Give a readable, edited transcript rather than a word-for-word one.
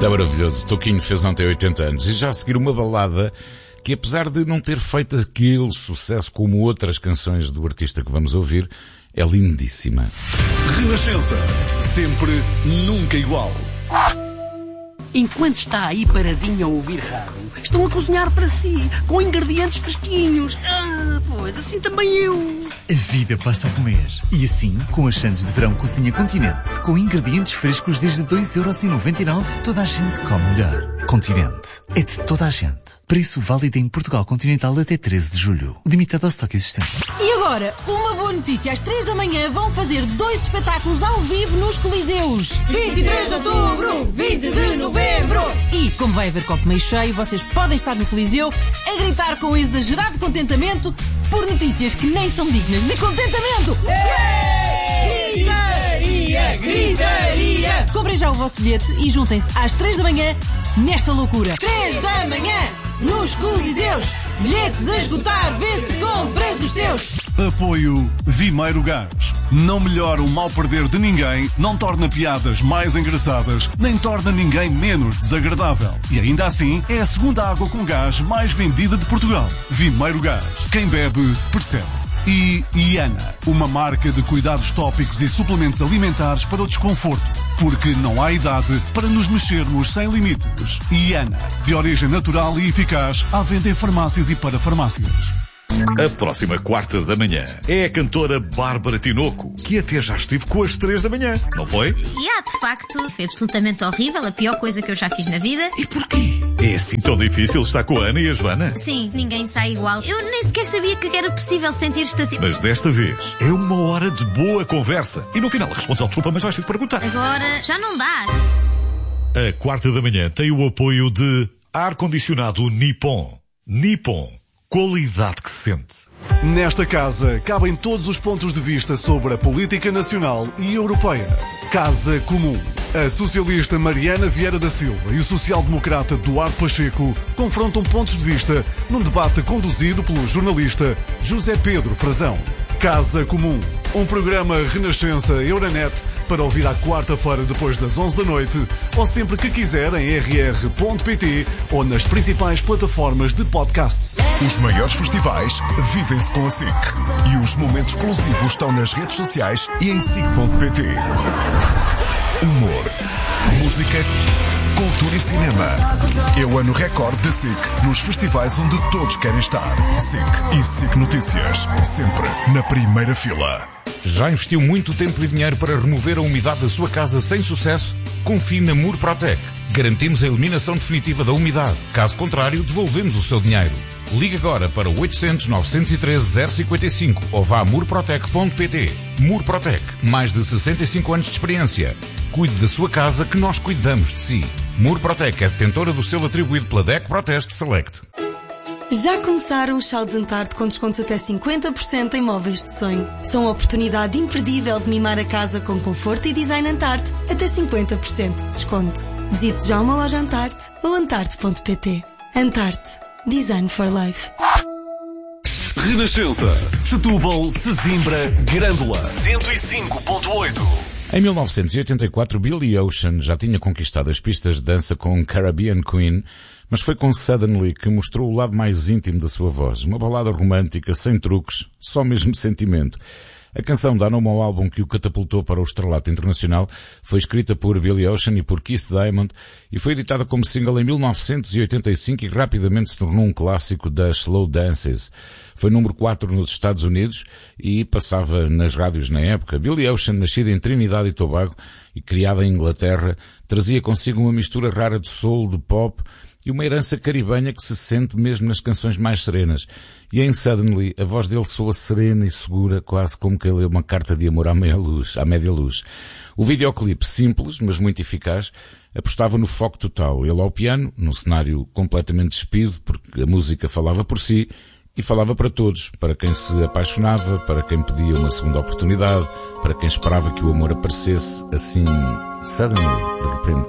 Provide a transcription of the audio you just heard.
Está maravilhoso. Toquinho fez ontem 80 anos e já a seguir uma balada que, apesar de não ter feito aquele sucesso como outras canções do artista que vamos ouvir, é lindíssima. Renascença. Sempre, nunca igual. Enquanto está aí paradinho a ouvir rádio, estão a cozinhar para si, com ingredientes fresquinhos. Pois assim também eu. A vida passa a comer. E assim, com as Sandes de Verão Cozinha Continente, com ingredientes frescos desde 2,99€, toda a gente come melhor. Continente. É de toda a gente. Preço válido em Portugal Continental até 13 de julho. Limitado ao estoque existente. E agora, uma boa notícia. Às 3 da manhã vão fazer 2 espetáculos ao vivo nos Coliseus. 23 de outubro, 20 de novembro. E, como vai haver copo meio cheio, vocês podem estar no Coliseu a gritar com exagerado contentamento por notícias que nem são dignas de contentamento. Gritaria, gritaria. Comprem já o vosso bilhete e juntem-se às 3 da manhã nesta loucura. 3 da manhã nos Coliseus. Bilhetes a esgotar, vê se compras os teus. Apoio Vimeiro Gás. Não melhora o mal perder de ninguém, não torna piadas mais engraçadas, nem torna ninguém menos desagradável. E ainda assim, é a segunda água com gás mais vendida de Portugal. Vimeiro Gás. Quem bebe, percebe. E Iana, uma marca de cuidados tópicos e suplementos alimentares para o desconforto. Porque não há idade para nos mexermos sem limites. Iana, de origem natural e eficaz, à venda em farmácias e para farmácias. A próxima quarta da manhã é a cantora Bárbara Tinoco, que até já esteve com as 3 da manhã, não foi? De facto, foi absolutamente horrível, a pior coisa que eu já fiz na vida. E porquê? É assim tão difícil estar com a Ana e a Joana? Sim, ninguém sai igual. Eu nem sequer sabia que era possível sentir-te assim. Mas desta vez é uma hora de boa conversa. E no final respondes ao desculpa, mas vais ter que perguntar. Agora já não dá. A quarta da manhã tem o apoio de ar-condicionado Nippon. Nippon. Qualidade que se sente. Nesta casa cabem todos os pontos de vista sobre a política nacional e europeia. Casa Comum. A socialista Mariana Vieira da Silva e o social-democrata Duarte Pacheco confrontam pontos de vista num debate conduzido pelo jornalista José Pedro Frazão. Casa Comum. Um programa Renascença Euronet para ouvir à quarta-feira depois das 11 da noite ou sempre que quiser em rr.pt ou nas principais plataformas de podcasts. Os maiores festivais vivem-se com a SIC. E os momentos exclusivos estão nas redes sociais e em SIC.pt. Humor, música, cultura e cinema. É o ano recorde da SIC nos festivais onde todos querem estar. SIC e SIC Notícias, sempre na primeira fila. Já investiu muito tempo e dinheiro para remover a umidade da sua casa sem sucesso? Confie na Murprotec. Garantimos a eliminação definitiva da umidade. Caso contrário, devolvemos o seu dinheiro. Ligue agora para o 800 913 055 ou vá a murprotec.pt. Murprotec. Mais de 65 anos de experiência. Cuide da sua casa que nós cuidamos de si. Murprotec é detentora do selo atribuído pela DEC Proteste Select. Já começaram os saldos Antarte com descontos até 50% em móveis de sonho. São a oportunidade imperdível de mimar a casa com conforto e design Antarte, até 50% de desconto. Visite já uma loja Antarte ou antarte.pt. Antarte. Design for Life. Renascença. Setúbal, Sesimbra, Grândola. 105.8. Em 1984, Billy Ocean já tinha conquistado as pistas de dança com Caribbean Queen, mas foi com Suddenly que mostrou o lado mais íntimo da sua voz. Uma balada romântica, sem truques, só mesmo sentimento. A canção dá nome ao álbum que o catapultou para o estrelato internacional, foi escrita por Billy Ocean e por Keith Diamond e foi editada como single em 1985 e rapidamente se tornou um clássico das slow dances. Foi número 4 nos Estados Unidos e passava nas rádios na época. Billy Ocean, nascida em Trinidade e Tobago e criada em Inglaterra, trazia consigo uma mistura rara de soul, de pop e uma herança caribenha que se sente mesmo nas canções mais serenas. E em Suddenly, a voz dele soa serena e segura, quase como que ele lê uma carta de amor à média luz. O videoclipe, simples, mas muito eficaz, apostava no foco total. Ele ao piano, num cenário completamente despido, porque a música falava por si, e falava para todos, para quem se apaixonava, para quem pedia uma segunda oportunidade, para quem esperava que o amor aparecesse assim, suddenly, de repente.